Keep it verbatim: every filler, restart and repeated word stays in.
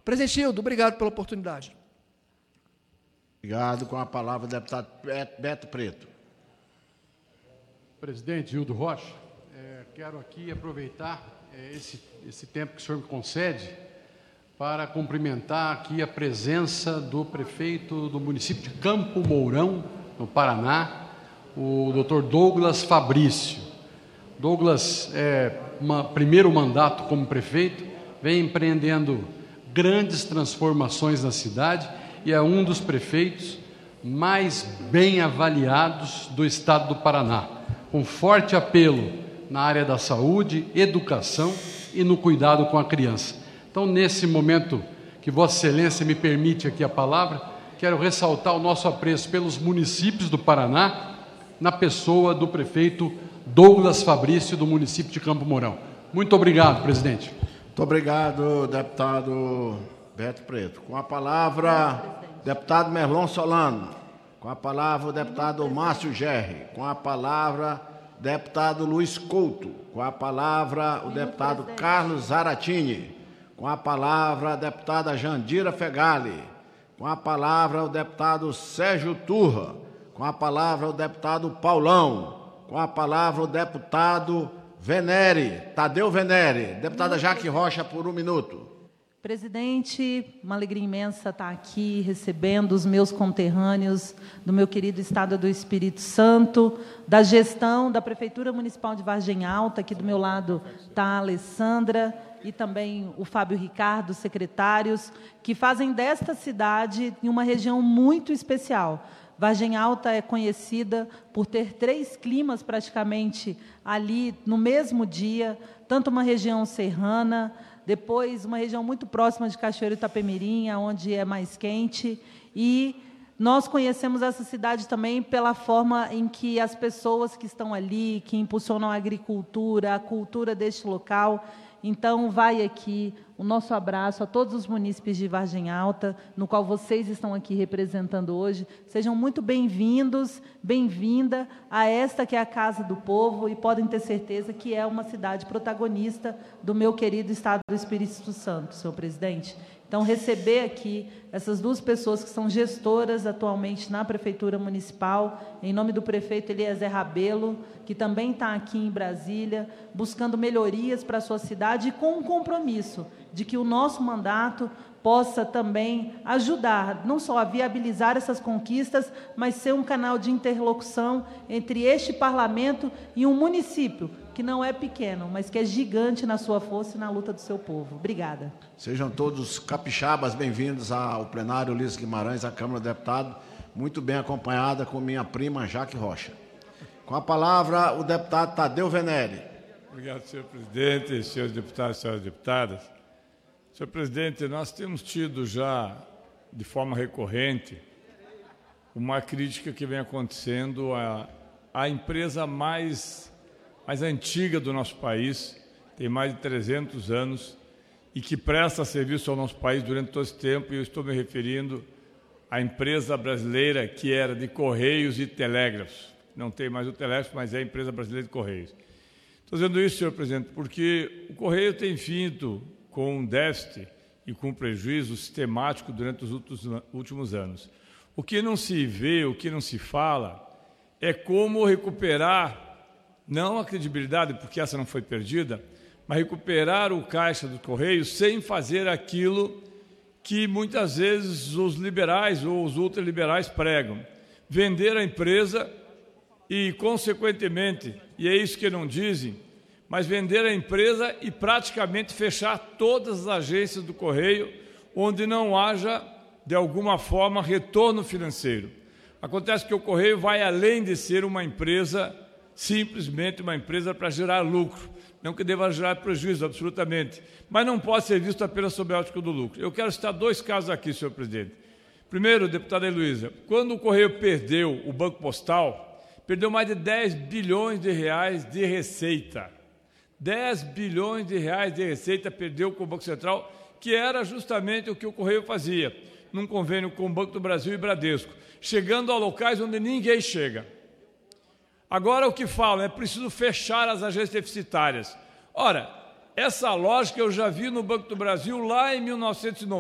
Presidente Hildo, obrigado pela oportunidade. Obrigado. Com a palavra, o deputado Beto Preto. Presidente Hildo Rocha, é, quero aqui aproveitar é, esse, esse tempo que o senhor me concede para cumprimentar aqui a presença do prefeito do município de Campo Mourão, no Paraná, o doutor Douglas Fabrício. Douglas, é, uma, primeiro mandato como prefeito, vem empreendendo grandes transformações na cidade e é um dos prefeitos mais bem avaliados do estado do Paraná, com forte apelo na área da saúde, educação e no cuidado com a criança. Então, nesse momento que Vossa Excelência me permite aqui a palavra, quero ressaltar o nosso apreço pelos municípios do Paraná, na pessoa do prefeito Douglas Fabrício, do município de Campo Mourão. Muito obrigado, presidente. Muito obrigado, deputado Beto Preto. Com a palavra, deputado Merlon Solano. Com a palavra, o deputado Márcio Gerri. Com a palavra, deputado Luiz Couto. Com a palavra, o deputado Carlos Zaratini. Com a palavra, a deputada Jandira Fegali. Com a palavra, o deputado Sérgio Turra. Com a palavra, o deputado Paulão. Com a palavra, o deputado Venere, Tadeu Venere. Deputada Jaque Rocha, por um minuto. Presidente, uma alegria imensa estar aqui recebendo os meus conterrâneos do meu querido estado do Espírito Santo, da gestão da Prefeitura Municipal de Vargem Alta. Aqui do meu lado está a Alessandra e também o Fábio Ricardo, secretários, que fazem desta cidade uma região muito especial. Vargem Alta é conhecida por ter três climas praticamente ali no mesmo dia, tanto uma região serrana, depois uma região muito próxima de Cachoeiro e Itapemirim, onde é mais quente, e nós conhecemos essa cidade também pela forma em que as pessoas que estão ali, que impulsionam a agricultura, a cultura deste local. Então, vai aqui o nosso abraço a todos os munícipes de Vargem Alta, no qual vocês estão aqui representando hoje. Sejam muito bem-vindos, bem-vinda a esta que é a Casa do Povo, e podem ter certeza que é uma cidade protagonista do meu querido estado do Espírito Santo, senhor presidente. Então, receber aqui essas duas pessoas que são gestoras atualmente na Prefeitura Municipal, em nome do prefeito Eliezer Rabelo, que também está aqui em Brasília, buscando melhorias para a sua cidade e com um compromisso de que o nosso mandato possa também ajudar, não só a viabilizar essas conquistas, mas ser um canal de interlocução entre este parlamento e um município, que não é pequeno, mas que é gigante na sua força e na luta do seu povo. Obrigada. Sejam todos capixabas bem-vindos ao plenário Ulisses Guimarães, à Câmara do Deputado, muito bem acompanhada com minha prima Jaque Rocha. Com a palavra, o deputado Tadeu Venere. Obrigado, senhor presidente, senhores deputados e senhoras deputadas. Senhor presidente, nós temos tido já, de forma recorrente, uma crítica que vem acontecendo à, à empresa mais... mais antiga do nosso país, tem mais de trezentos anos, e que presta serviço ao nosso país durante todo esse tempo, e eu estou me referindo à empresa brasileira que era de Correios e Telégrafos. Não tem mais o telégrafo, mas é a empresa brasileira de Correios. Estou dizendo isso, senhor presidente, porque o Correio tem vindo com um déficit e com um prejuízo sistemático durante os últimos anos. O que não se vê, o que não se fala, é como recuperar não a credibilidade, porque essa não foi perdida, mas recuperar o caixa do Correio sem fazer aquilo que muitas vezes os liberais ou os ultraliberais pregam. Vender a empresa e, consequentemente, e é isso que não dizem, mas vender a empresa e praticamente fechar todas as agências do Correio, onde não haja, de alguma forma, retorno financeiro. Acontece que o Correio vai além de ser uma empresa, simplesmente uma empresa para gerar lucro, não que deva gerar prejuízo, absolutamente, mas não pode ser visto apenas sob a ótica do lucro. Eu quero citar dois casos aqui, senhor presidente. Primeiro, deputada Heloísa, quando o Correio perdeu o Banco Postal, perdeu mais de dez bilhões de reais de receita. dez bilhões de reais de receita perdeu com o Banco Central, que era justamente o que o Correio fazia, num convênio com o Banco do Brasil e Bradesco, chegando a locais onde ninguém chega. Agora o que falam é preciso fechar as agências deficitárias. Ora, essa lógica eu já vi no Banco do Brasil lá em mil novecentos e noventa.